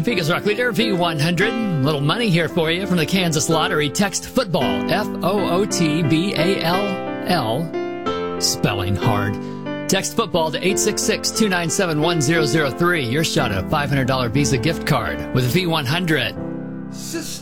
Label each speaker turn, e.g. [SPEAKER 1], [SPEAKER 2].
[SPEAKER 1] Topeka's Rock Leader, V100. Little money here for you from the Kansas Lottery. Text football, Football, spelling hard. Text football to 866-297-1003. Your shot at a $500 Visa gift card with V100.